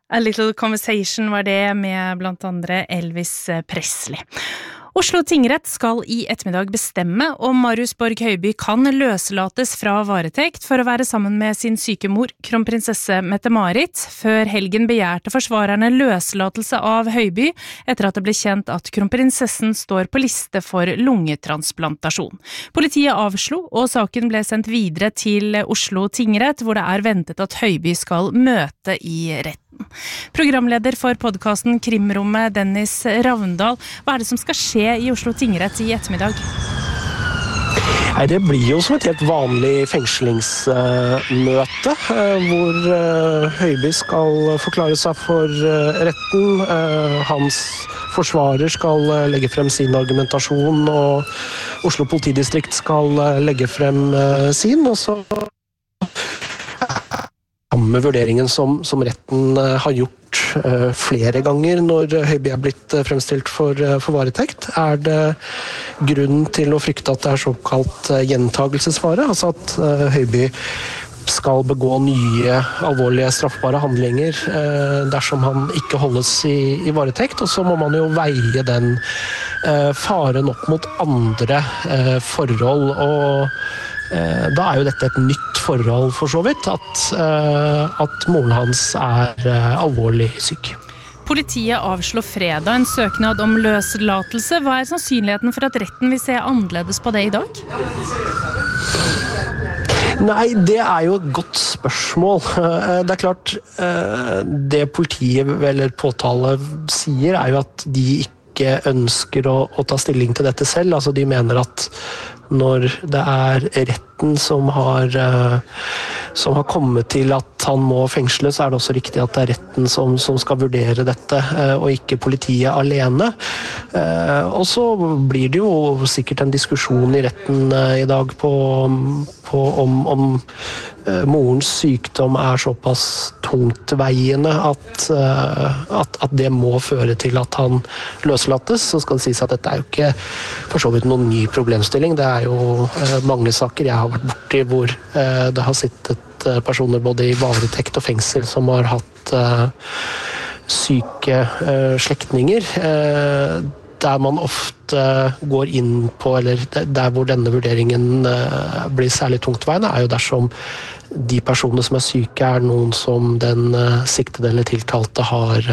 A Little Conversation var det med blant andre Elvis Presley. Oslo tingrett skal i ettermiddag bestemme om Marius Borg Høiby kan løslates fra varetekt for å være sammen med sin syke mor, kronprinsesse Mette-Marit, før helgen begjærte forsvarerne løslatelse av Høiby etter at det ble kjent at kronprinsessen står på liste for lungetransplantasjon. Politiet avslo, og saken ble sendt videre til Oslo tingrett, hvor det ventet at Høiby skal møte i retten. Programleder for podcasten Krimrommet, Dennis Ravndal. Hva det som skal skje i Oslo tingrett i ettermiddag? Nei, det blir jo som et helt vanlig fengslingsmøte, hvor Høiby skal forklare seg for retten. Hans forsvarer skal legge frem sin argumentasjon, og Oslo politidistrikt skal legge frem sin, og så samme vurderingen som retten har gjort flere ganger når Høiby blitt fremstilt for varetekt. Det grunn til å frykte at det såkalt gjentagelsesfare, altså at Høiby skal begå nye alvorlige straffbare handlinger dersom han ikke holdes i varetekt, og så må man jo veie den faren opp mot andre forhold, og da jo dette et nytt forhold for så vidt, at moren hans alvorlig syk. Politiet avslår fredag en søknad om løslatelse. Hva sannsynligheten for at retten vil se annerledes på det i dag? Nei, det jo et godt spørsmål. Det klart, det politiet eller påtale sier jo at de ikke ønsker å ta stilling til dette selv. Altså de mener at når det retten som har kommet til at han må fengsles, det også riktig at det retten som skal vurdere dette, og ikke politiet alene. Og så blir det jo sikkert en diskusjon i retten i dag på om morens sykdom såpass tungtveiende at det må føre til at han løslates. Så skal det sies at dette jo ikke for så vidt noen ny problemstilling. Det jo mange saker jeg har vært borti hvor det har sittet personer både i varetekt og fengsel som har hatt syke slektninger, der man ofte går inn på, eller der hvor denne vurderingen blir særlig tungtveiende, jo dersom de personene som syke noen som den siktede eller tiltalte har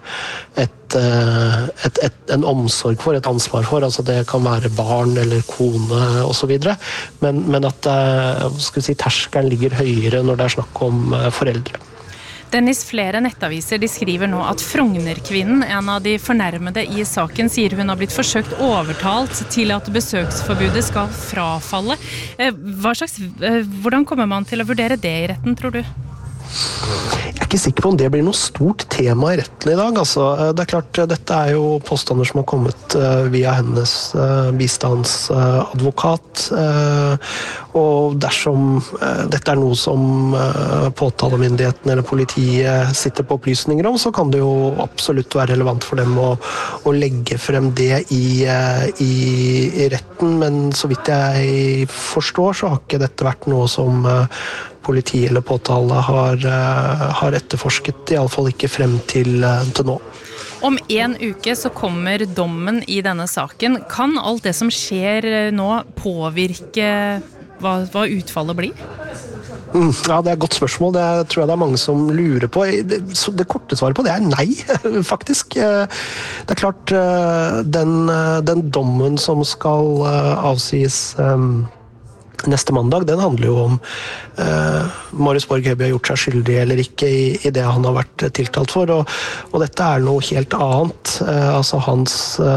en omsorg for, et ansvar for, altså det kan være barn eller kone og så videre, men at skal vi si, terskelen ligger høyere når det snakk om foreldre. Dennis, flere nettaviser de skriver nå at Frognerkvinnen, en av de fornærmede i saken, sier hun har blitt forsøkt overtalt til at besøksforbudet skal frafalle. Hvordan kommer man til å vurdere det i retten, tror du? Jeg ikke sikker på om det blir noe stort tema i retten i dag. Altså, det klart, dette jo påstander som har kommet via hennes bistandsadvokat, og dersom dette noe som påtalemyndigheten eller politiet sitter på opplysninger om, så kan det jo absolutt være relevant for dem å legge frem det i retten, men så vidt jeg forstår, så har ikke dette vært noe som politi eller påtale har etterforsket, i alle fall ikke frem til nå. Om en uke så kommer dommen i denne saken. Kan alt det som skjer nå påvirke hva utfallet blir? Ja, det et godt spørsmål. Det tror jeg det mange som lurer på. Det korte svaret på det nei, faktisk. Det klart, den dommen som skal avsies neste mandag, den handler jo om Marius Borg Høiby har gjort seg skyldig eller ikke i det han har vært tiltalt for, og dette noe helt annet. Altså hans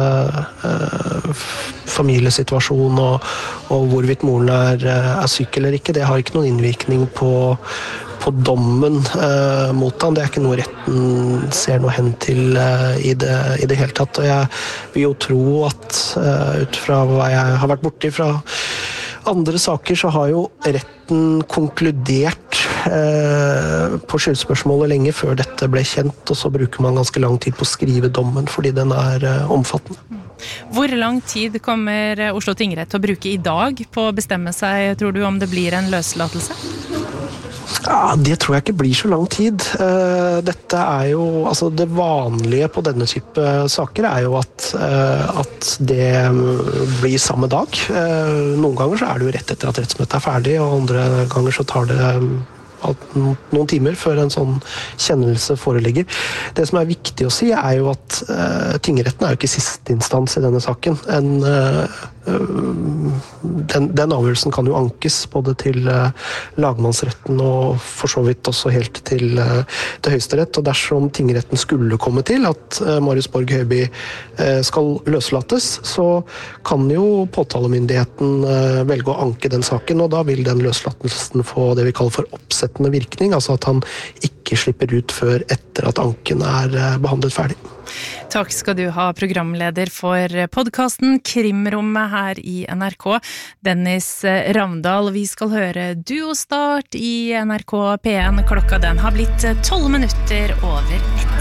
familiesituasjon og hvorvidt moren syk eller ikke, det har ikke noen innvirkning på dommen mot han. Det ikke noe retten ser noe hen til i det hele tatt, og jeg vil jo tro at ut fra hva jeg har vært borti fra andre saker, så har jo retten konkludert på skyldspørsmålet lenge før dette ble kjent, og så bruker man ganske lang tid på å skrive dommen, fordi den omfattende. Hvor lang tid kommer Oslo tingrett til å bruke i dag på å bestemme seg, tror du, om det blir en løslatelse? Ja, det tror jeg ikke blir så lang tid. Dette jo, altså det vanlige på denne type saker jo at det blir samme dag. Noen ganger så det jo rett etter at rettsmøtet ferdig, og andre ganger så tar det noen timer før en sånn kjennelse foreligger. Det som viktig å si jo at tingretten jo ikke siste instans i denne saken. Den avgjørelsen kan jo ankes både til lagmannsretten og for så vidt også helt til Høyesterett, og dersom tingretten skulle komme til at Marius Borg Høiby skal løslates, så kan jo påtalemyndigheten velge å anke den saken, og da vil den løslatelsen få det vi kaller for oppsettende virkning, altså at han ikke slipper ut før etter at anken behandlet ferdig. Takk skal du ha, programleder for podcasten Krimrommet her i NRK, Dennis Ravndal. Vi skal høre Duostart i NRK P1. Klokka den har blitt 12 minutter over 1.